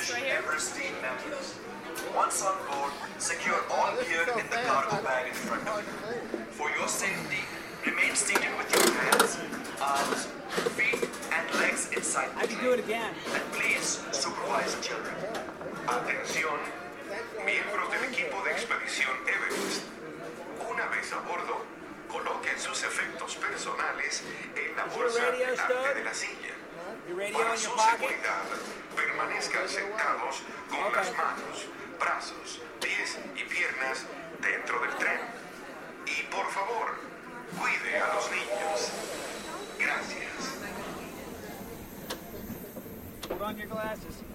British Everstein members. Once on board, secure all gear in the cargo bag in front of you. For your safety, remain seated with your hands, arms, feet, and legs inside the I can do it again. And please supervise children. Atención, miembros del equipo de expedición Everest. Una vez a bordo, coloquen sus efectos personales en la bolsa delante de la silla. Para su seguridad, permanezcan sentados con las manos, brazos, pies y piernas dentro del tren. Y por favor, cuide a los niños. Gracias. Put on your glasses.